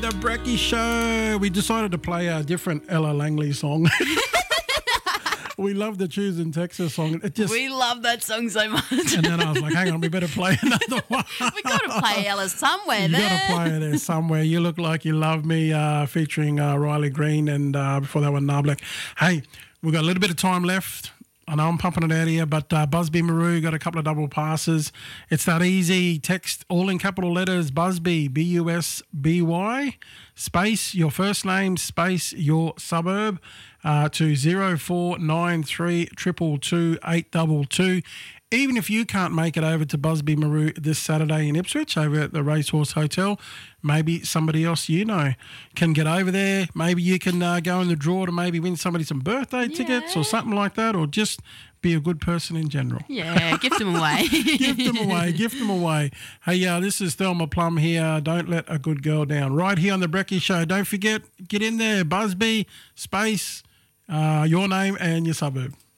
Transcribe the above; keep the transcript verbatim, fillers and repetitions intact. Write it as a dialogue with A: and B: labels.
A: The Brecky Show. We decided to play a different Ella Langley song. We love the Choosing Texas song. It just,
B: We love that song so much.
A: and then I was like, hang on, we better play another one.
B: we got to play Ella somewhere
A: You
B: there.
A: got to play it there somewhere. You Look Like You Love Me, uh, featuring uh, Riley Green, and uh, before that one, Narbleck. Hey, we've got a little bit of time left. I know I'm pumping it out here, but uh, Busby Maru got a couple of double passes. It's that easy. Text all in capital letters, Busby, B U S B Y, space your first name, space your suburb, uh, to zero four nine three two two two eight two two. Even if you can't make it over to Busby Maru this Saturday in Ipswich over at the Racehorse Hotel, maybe somebody else you know can get over there. Maybe you can uh, go in the draw to maybe win somebody some birthday
B: Yeah.
A: tickets or something like that, or just be a good person in general.
B: Yeah, gift them away.
A: Gift them away, gift them away. Hey, uh, this is Thelma Plum here. Don't let a good girl down. Right here on the Brecky Show. Don't forget, get in there, Busby, space, uh, your name and your suburb.